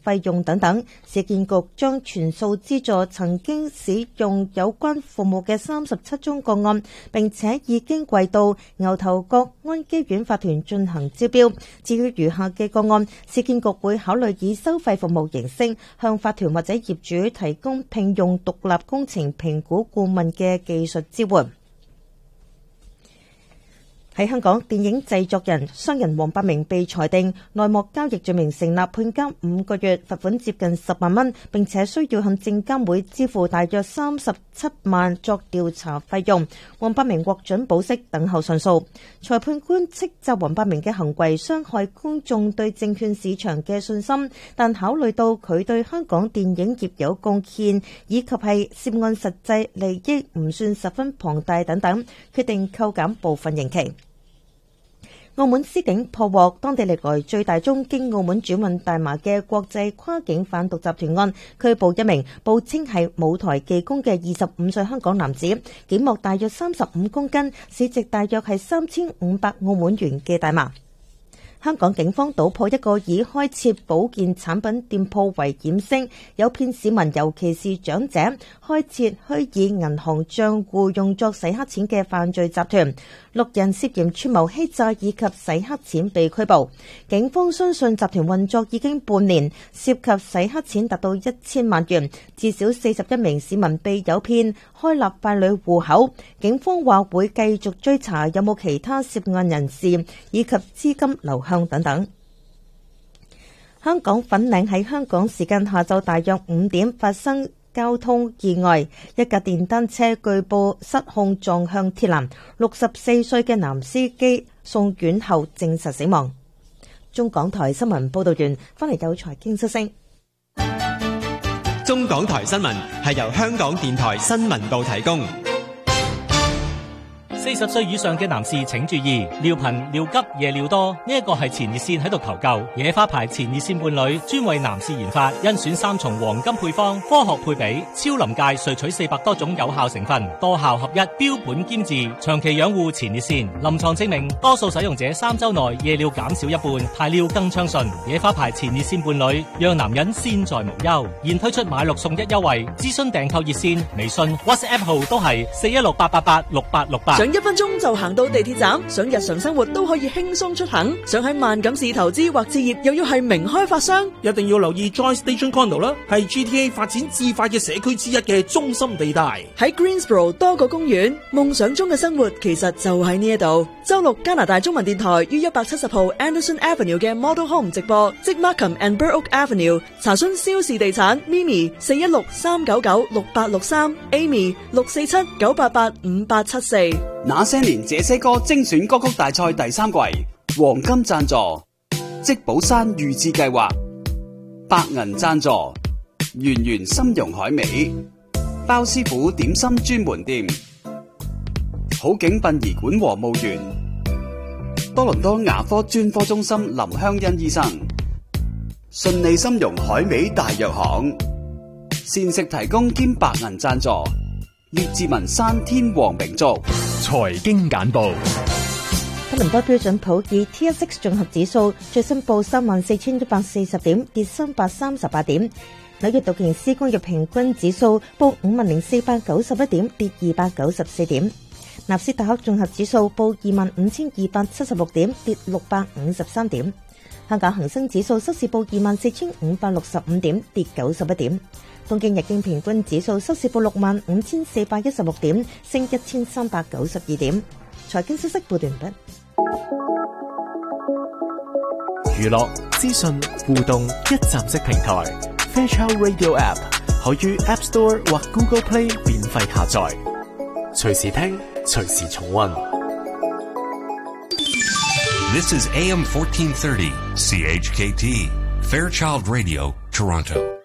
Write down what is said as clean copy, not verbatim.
費用等等。市建局將全數資助曾經使用有關服務嘅37宗個案，並且已經為到牛頭角安基苑法團進行招標。至於餘下嘅個案，市建局會考慮以收費服務形式向法團或者業主提供聘用獨立工程評估顧問嘅技術支援。喺香港，電影製作人、商人黃百鳴被裁定內幕交易罪名成立，判監5個月，罰款接近10萬蚊，並且需要向證監會支付大約37萬作調查費用。黃百鳴獲准保釋，等候上訴。裁判官斥責黃百鳴嘅行為傷害公眾對證券市場嘅信心，但考慮到佢對香港電影業有貢獻，以及係涉案實際利益唔算十分龐大等等，決定扣減部分刑期。澳門司警破獲當地歷來最大宗經澳門轉運大麻嘅國際跨境販毒集團案，拘捕一名報稱係舞台技工嘅25歲香港男子，檢獲大約35公斤，市值大約係3500澳門元嘅大麻。香港警方搗破一個以開設保健產品店鋪為掩飾，誘騙市民尤其是長者開設虛擬銀行賬戶用作洗黑錢嘅犯罪集團，6人涉嫌串謀欺詐以及洗黑錢被拘捕。警方相信集團運作已經半年，涉及洗黑錢達到1000萬元，至少41名市民被誘騙開立傀儡戶口。警方話會繼續追查有冇其他涉案人士以及資金流向等等。香港粉嶺喺香港時間下晝大約5點發生交通意外，一架電單車據報失控撞向鐵欄，64歲嘅男司機送院後證實死亡。中港台新聞報道完，翻嚟有財經消息。 中港台新聞係由香港電台新聞部提供。 40歲以上嘅男士請注意，尿頻、尿急、夜尿多，呢一個係前熱線喺度求救。野花牌前熱線伴侶專為男士研發，甄選3重黃金配方，科學配比，超臨界萃取400多種有效成分，多效合一，標本兼治，長期養護前熱線。臨床證明，多數使用者3週內夜尿減少一半，排尿更暢順。野花牌前熱線伴侶，讓男人先在無憂。現推出買6送1優惠，諮詢訂購熱線、微信、WhatsApp 號都係416886868。 1分鐘就行到地鐵站，想日常生活都可以輕鬆出行。想喺萬錦市投資或置業，又要係名開發商， 一定要留意 Joy Station Condo 啦，係 GTA 發展至快嘅社區之一嘅中心地帶。 喺 Greensboro 多個公園，夢想中嘅生活其實就喺呢一度。周六加拿大中文電台於170號 Anderson Avenue 嘅 Model Home 直播，即 Markham and Burr Oak Avenue。查詢蕭氏地產 Mimi 416-399-6863 Amy 647-988-5874。 那些年這些歌精選歌曲大賽第3季黃金贊助積寶山預置計劃，白銀贊助圓圓參茸海味，包師傅點心專門店，好景殯儀館和墓園，多倫多牙科專科中心林香欣醫生，順利參茸海味大藥行，膳食提供兼白銀贊助列治文山天王名族。 財經簡報。 多倫多標準普爾 TSX 綜合指數最新報34,140點，跌338點。紐約道瓊斯工業平均指數報50,491點，跌294點。納斯達克綜合指數報25,276點，跌653點。香港恒生指數收市報24,565點，跌91點。東京日經平均指數收市報65,416點，升1,392點。財經消息報道完畢。 娛樂、資訊、互動一站式平台 Fairchild Radio App 可於 App Store 或 Google Play 免費下載，隨時聽，隨時重溫。 This is AM 1430 CHKT Fairchild Radio Toronto.